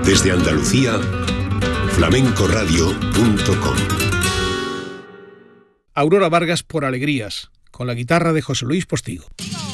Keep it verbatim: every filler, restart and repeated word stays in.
Desde Andalucía, flamencoradio punto com. Aurora Vargas por Alegrías, con la guitarra de José Luis Postigo.